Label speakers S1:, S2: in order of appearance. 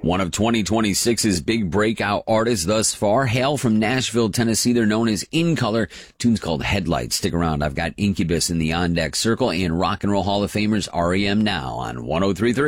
S1: One of 2026's big breakout artists thus far hail from Nashville, Tennessee. They're known as In Color. Tune's called Headlights. Stick around. I've got Incubus in the On Deck Circle and Rock and Roll Hall of Famers REM now on 103.3.